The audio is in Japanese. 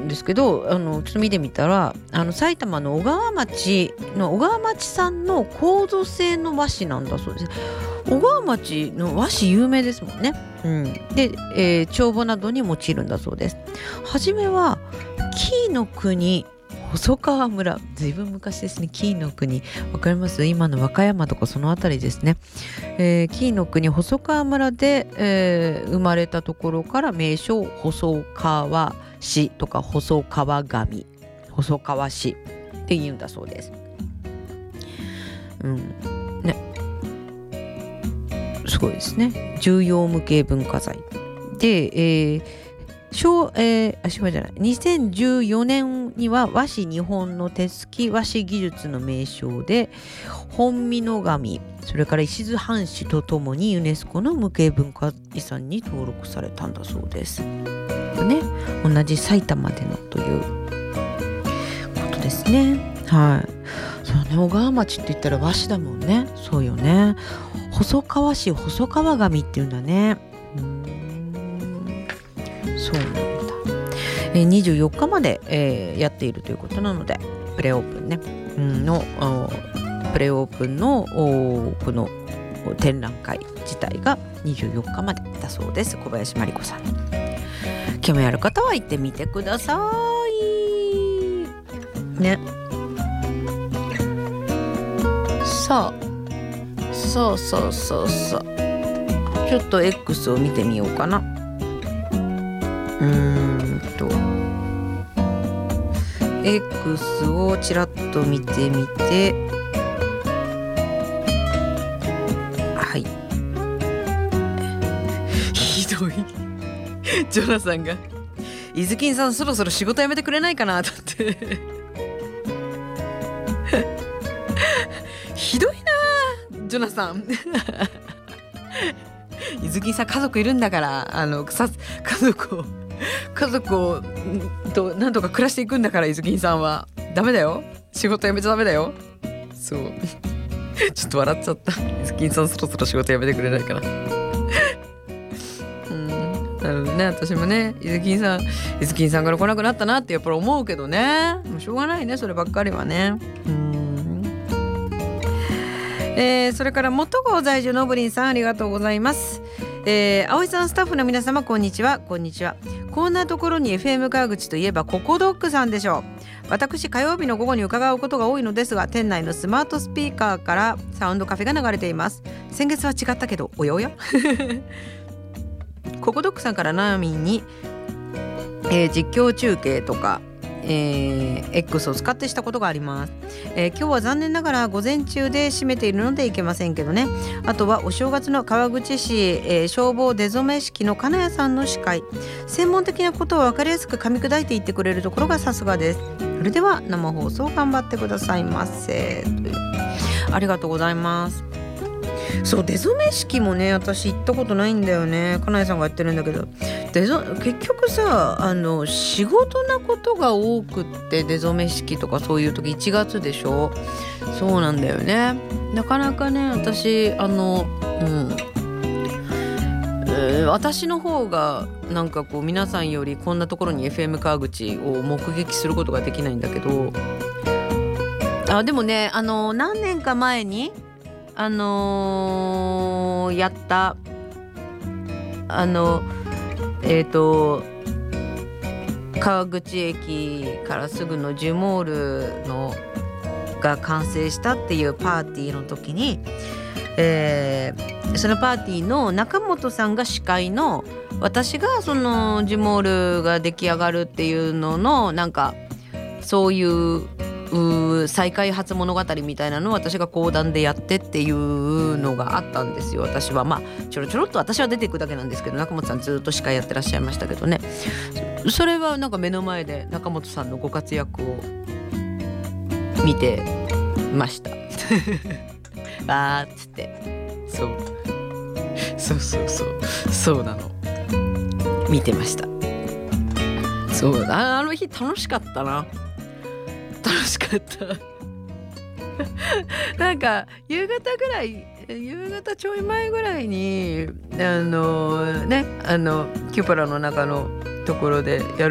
んですけど、ちょっと見てみたら埼玉の小川町産の楮製の和紙なんだそうです。小川町の和紙有名ですもんね。で、帳簿などに用いるんだそうです。はじめは紀伊の国細川村、ずいぶん昔ですね。紀伊の国わかります？今の和歌山とかそのあたりですね。紀伊の国細川村で、生まれたところから名称細川市とか細川紙、細川市って言うんだそうです。ね、すごいですね。重要無形文化財で、2014年には和紙日本の手すき和紙技術の名称で本美濃紙、それから石津藩紙とともにユネスコの無形文化遺産に登録されたんだそうです。ね、同じ埼玉でのということですね。はい。そうね、小川町って言ったら和紙だもんね。そうよね。細川市、細川紙っていうんだね。そうなんだ。24日まで、やっているということなので、プレオープンね、プレオープンのこの展覧会自体が24日までだそうです。小林真理子さん。興味ある方は行ってみてください。ね。さあ。ちょっと X を見てみようかな。X をちらっと見てみて、はい。ひどい。ジョナさんがイズキンさんそろそろ仕事辞めてくれないかなだってひどいなジョナさんイズキンさん家族いるんだから家族をと何とか暮らしていくんだから、イズキンさんはダメだよ、仕事辞めちゃダメだよ。そうちょっと笑っちゃった。イズキンさんそろそろ仕事辞めてくれないかななるほどね。私もね、イズキンさんから来なくなったなってやっぱり思うけどね、もうしょうがないね、そればっかりはね。それから元郷在住のブリンさん、ありがとうございます。葵さん、スタッフの皆様、こんにちは。こんなところに FM 川口といえばココドッグさんでしょう。私、火曜日の午後に伺うことが多いのですが、店内のスマートスピーカーからサウンドカフェが流れています。先月は違ったけど、おやおやココドッグさんからナーミンに、実況中継とかX を使ってしたことがあります。今日は残念ながら午前中で閉めているので行けませんけどね。あとはお正月の川口市、消防出初め式の金谷さんの司会、専門的なことを分かりやすく噛み砕いていってくれるところがさすがです。それでは生放送頑張ってくださいませ。ありがとうございます。そう、出初め式もね、私行ったことないんだよね。金谷さんがやってるんだけど、結局さ、仕事なことが多くって出初め式とかそういう時1月でしょ。そうなんだよね。なかなかね、私私の方がなんかこう皆さんよりこんなところに FM 川口を目撃することができないんだけど、でもね、何年か前にやった川口駅からすぐのジュモールのが完成したっていうパーティーの時に、そのパーティーの中本さんが司会の、私がそのジュモールが出来上がるっていうののなんかそういう再開発物語みたいなのを私が講談でやってっていうのがあったんですよ。私はちょろちょろっと私は出ていくだけなんですけど、中本さんずっと司会やってらっしゃいましたけどね。それはなんか目の前で中本さんのご活躍を見てましたわーっつって、そうなの、見てました。そうだ、あの日楽しかったな。なんか夕方ちょい前ぐらいにキューパラの中のところでやる